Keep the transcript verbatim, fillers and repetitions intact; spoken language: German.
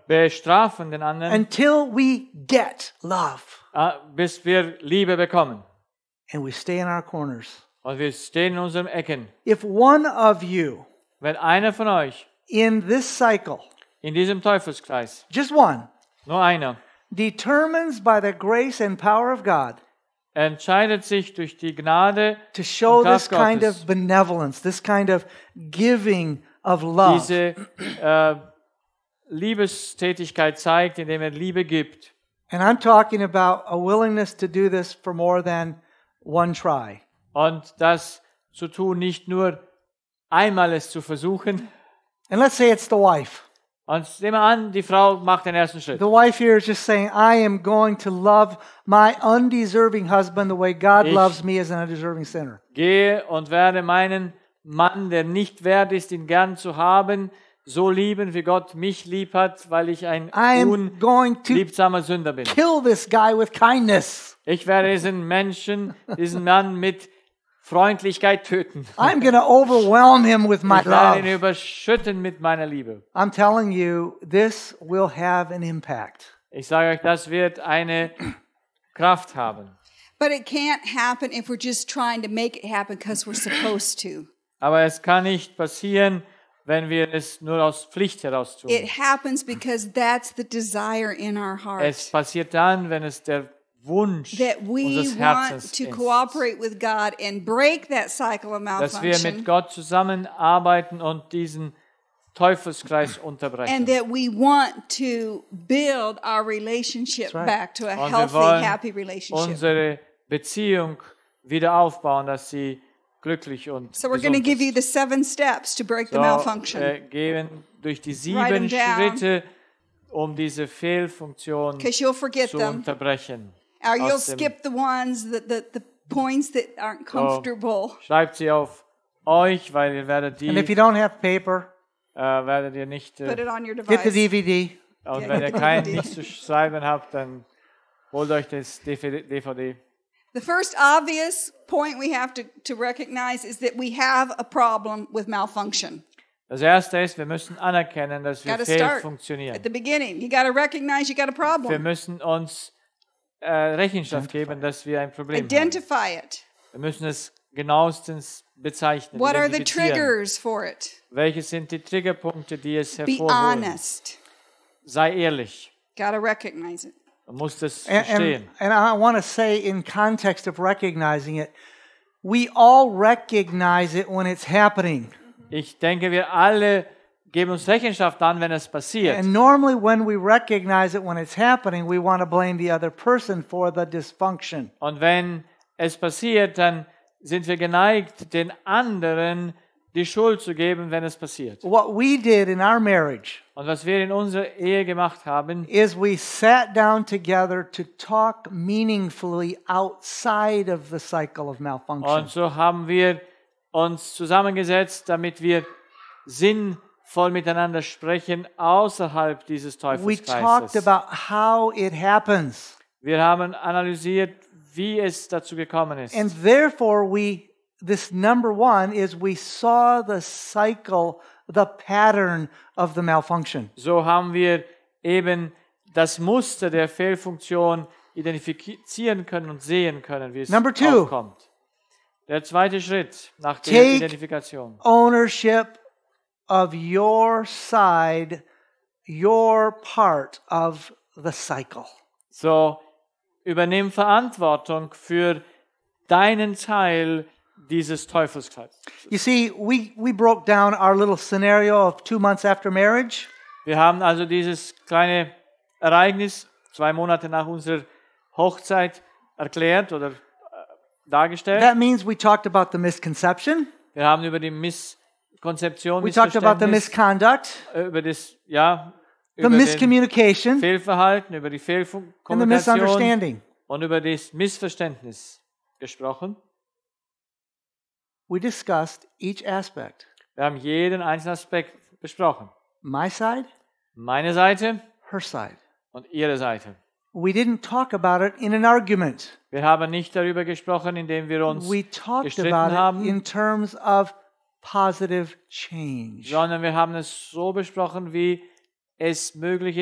bestrafen den anderen, until we get love. äh, bis wir Liebe bekommen. And we stay in our corners. Und wir stehen in unseren Ecken. If one of you Wenn einer von euch in this cycle, in diesem Teufelskreis, just one, nur einer, determines by the grace and power of God entscheidet sich durch die Gnade to show und this Kraft kind Gottes, of benevolence, this kind of giving of love, diese äh, Liebestätigkeit zeigt, indem er Liebe gibt. and I'm talking about a willingness to do this for more than one try. Und das zu tun, nicht nur einmal es zu versuchen. And let's say it's the wife. Und nehmen wir an, die Frau macht den ersten Schritt. The wife here is just saying, I am going to love my undeserving husband the way God Ich- loves me as an undeserving sinner. Gehe und werde meinen Mann, der nicht wert ist, ihn gern zu haben, so lieben, wie Gott mich lieb hat, weil ich ein I am going to unliebsamer Sünder bin. kill this guy with kindness. Ich werde diesen Menschen, diesen Mann mit Freundlichkeit töten. I'm going to overwhelm him with my Ich werde ihn love. überschütten mit meiner Liebe. I'm telling you, this will have an impact. Ich sage euch, das wird eine Kraft haben. But it can't happen if we're just trying to make it happen because we're supposed to. Aber es kann nicht passieren, wenn wir es nur aus Pflicht heraus tun. It happens because that's the desire in our Es hearts. passiert dann, wenn es der Wunsch That we unseres want Herzens to ist. cooperate with God and break that cycle of Dass wir mit malfunction. Gott zusammenarbeiten und diesen Teufelskreis And unterbrechen. that we want to build our relationship That's right. back to a Und wir healthy, wollen happy relationship. unsere Beziehung wieder aufbauen, dass sie glücklich und So we're going to gesund give you ist. the seven steps to break the So, malfunction. äh, gehen durch die Write 'em sieben down. Schritte, um diese Fehlfunktion Because you'll forget zu them. unterbrechen. Or you'll aus dem- skip the ones, that the, the points that aren't comfortable. Schreibt sie auf euch, weil ihr werdet die And if you don't have paper, äh, werdet ihr nicht Put äh, it on your get the device. D V D. und Ja, wenn ja, ihr die kein D V D. nichts zu schreiben habt, dann holt euch das D V D. D V D. The first obvious point we have to, to recognize is that we have a problem with malfunction. Das erste ist, wir müssen anerkennen, dass wir Got to start fehlfunktionieren. at the beginning. You got to recognize you got a Wir problem. müssen uns äh, Rechenschaft geben, dass wir ein Problem haben. Identify it. Wir müssen es genauestens bezeichnen. What are the identifizieren. triggers for it? Welche sind die Triggerpunkte, die es Be hervorholen? honest. Sei ehrlich. Got to recognize it. Du musst es And, and, verstehen. and I want to say, in context of recognizing it, we all recognize it when it's happening. Ich denke, wir alle geben uns Rechenschaft an, wenn es passiert. And normally, when we recognize it when it's happening, we want to blame the other person for the dysfunction. Und wenn es passiert, dann sind wir geneigt, den anderen die Schuld zu geben, wenn es passiert. What we did in our marriage Und was wir in unserer Ehe gemacht haben, is we sat down together to talk meaningfully outside of the cycle of malfunction. und so haben wir uns zusammengesetzt, damit wir sinnvoll miteinander sprechen, außerhalb dieses We talked Teufelskreises. about how it happens. Wir haben analysiert, wie es dazu gekommen ist. And therefore, we, this number one is we saw the cycle, the pattern of the malfunction. So haben wir eben das Muster der Fehlfunktion identifizieren können und sehen können, wie es Number two. aufkommt. Der zweite Schritt nach der Take Identifikation. ownership of your side, your part of the cycle. So, übernimm Verantwortung für deinen Teil dieses Teufelskreises. You see, we, we broke down our little scenario of two months after marriage. Wir haben also dieses kleine Ereignis zwei Monate nach unserer Hochzeit erklärt oder äh, dargestellt. That means we talked about the misconception. Wir haben über die Misskonzeption, We talked about the Missverständnis, misconduct, äh, über das, ja, the über den miscommunication, Fehlverhalten, über die and the Fehlkommunikation misunderstanding. und über das Missverständnis gesprochen. We discussed each aspect. Wir haben jeden einzelnen Aspekt besprochen. My side, Meine Seite her side. und ihre Seite. We didn't talk about it in an argument. Wir haben nicht darüber gesprochen, indem wir uns We talked gestritten about it haben, in terms of positive change. sondern wir haben es so besprochen, wie es möglich